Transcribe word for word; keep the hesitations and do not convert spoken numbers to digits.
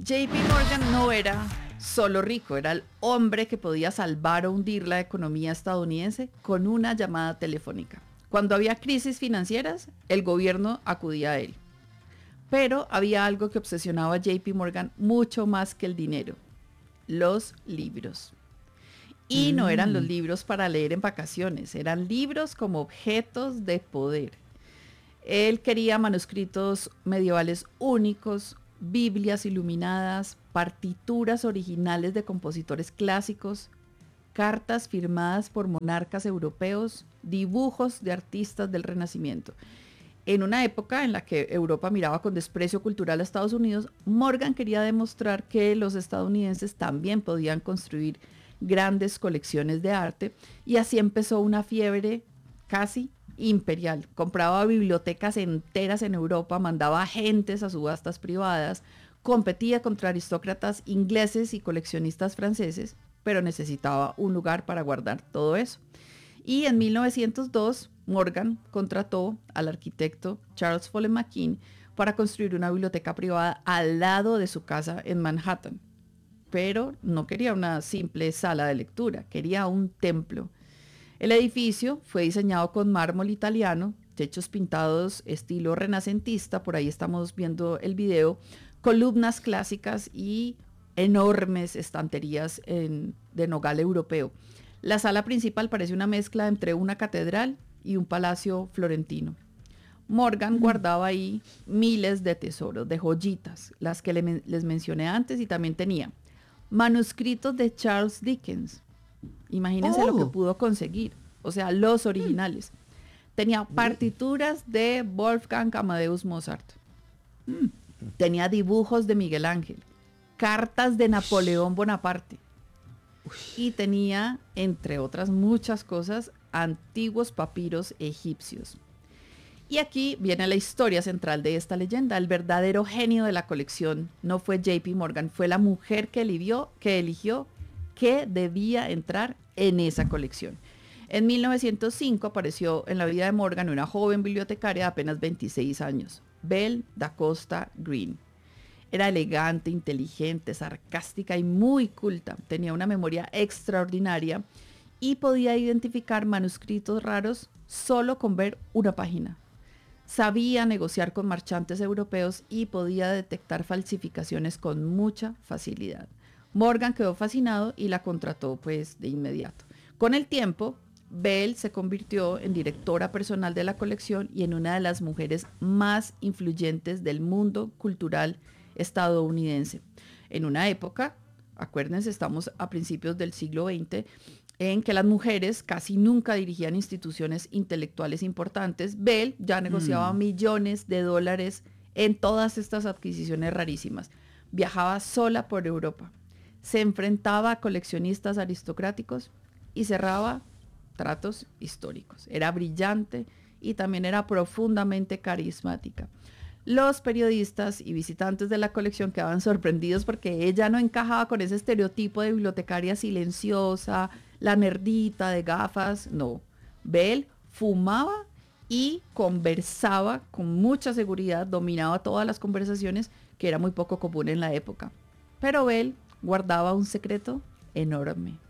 J P Morgan no era solo rico, era el hombre que podía salvar o hundir la economía estadounidense con una llamada telefónica. Cuando había crisis financieras, el gobierno acudía a él. Pero había algo que obsesionaba a J P Morgan mucho más que el dinero: los libros. Y no eran los Mm. libros para leer en vacaciones, eran libros como objetos de poder. Él quería manuscritos medievales únicos, Biblias iluminadas, partituras originales de compositores clásicos, cartas firmadas por monarcas europeos, dibujos de artistas del Renacimiento. En una época en la que Europa miraba con desprecio cultural a Estados Unidos, Morgan quería demostrar que los estadounidenses también podían construir grandes colecciones de arte, y así empezó una fiebre casi imperial. Compraba bibliotecas enteras en Europa, mandaba agentes a subastas privadas, competía contra aristócratas ingleses y coleccionistas franceses, pero necesitaba un lugar para guardar todo eso. Y en mil novecientos dos, Morgan contrató al arquitecto Charles Follen McKean para construir una biblioteca privada al lado de su casa en Manhattan. Pero no quería una simple sala de lectura, quería un templo. El edificio fue diseñado con mármol italiano, techos pintados estilo renacentista, por ahí estamos viendo el video, columnas clásicas y enormes estanterías en, de nogal europeo. La sala principal parece una mezcla entre una catedral y un palacio florentino. Morgan mm. guardaba ahí miles de tesoros, de joyitas, las que le, les mencioné antes, y también tenía manuscritos de Charles Dickens. Imagínense oh. lo que pudo conseguir, o sea, los originales. Mm. Tenía partituras de Wolfgang Amadeus Mozart. Mm. Tenía dibujos de Miguel Ángel, cartas de Napoleón Bonaparte. Y tenía, entre otras muchas cosas, antiguos papiros egipcios. Y aquí viene la historia central de esta leyenda. El verdadero genio de la colección no fue J P Morgan, fue la mujer que eligió, que eligió que debía entrar en esa colección. En mil novecientos cinco apareció en la vida de Morgan una joven bibliotecaria de apenas veintiséis años, Belle da Costa Green. Era elegante, inteligente, sarcástica y muy culta. Tenía una memoria extraordinaria y podía identificar manuscritos raros solo con ver una página. Sabía negociar con marchantes europeos y podía detectar falsificaciones con mucha facilidad. Morgan quedó fascinado y la contrató pues de inmediato. Con el tiempo, Belle se convirtió en directora personal de la colección y en una de las mujeres más influyentes del mundo cultural estadounidense. En una época, acuérdense, estamos a principios del siglo veinte, en que las mujeres casi nunca dirigían instituciones intelectuales importantes. Belle ya negociaba mm. millones de dólares en todas estas adquisiciones rarísimas. Viajaba sola por Europa, se enfrentaba a coleccionistas aristocráticos y cerraba tratos históricos. Era brillante y también era profundamente carismática. Los periodistas y visitantes de la colección quedaban sorprendidos porque ella no encajaba con ese estereotipo de bibliotecaria silenciosa, la nerdita de gafas. No, Belle fumaba y conversaba con mucha seguridad, dominaba todas las conversaciones, que era muy poco común en la época. Pero Belle guardaba un secreto enorme.